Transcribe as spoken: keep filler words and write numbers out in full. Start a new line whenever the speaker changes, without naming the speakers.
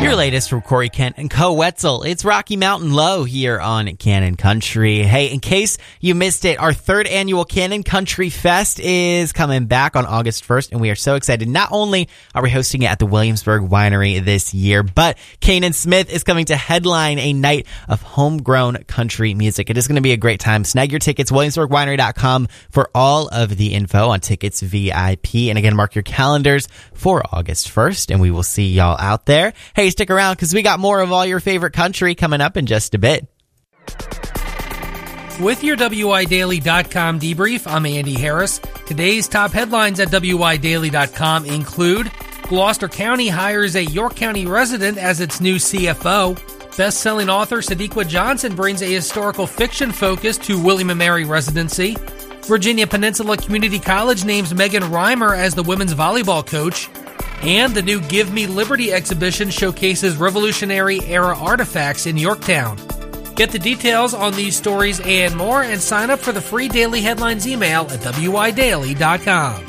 Your latest from Corey Kent and Co. Wetzel. It's Rocky Mountain Low here on Cannon Country. Hey, in case you missed it, our third annual Cannon Country Fest is coming back on August first, and we are so excited. Not only are we hosting it at the Williamsburg Winery this year, but Kanan Smith is coming to headline a night of homegrown country music. It is going to be a great time. Snag your tickets, williamsburg winery dot com for all of the info on Tickets V I P. And again, mark your calendars for August first, and we will see y'all out there. Hey, stick around because we got more of all your favorite country coming up in just a bit.
With your W I Daily dot com debrief, I'm Andy Harris. Today's top headlines at W I Daily dot com include Gloucester County hires a York County resident as its new C F O. Best-selling author Sadiqa Johnson brings a historical fiction focus to William and Mary residency. Virginia Peninsula Community College names Megan Reimer as the women's volleyball coach. And the new Give Me Liberty exhibition showcases Revolutionary-era artifacts in Yorktown. Get the details on these stories and more, and sign up for the free daily headlines email at W I Daily dot com.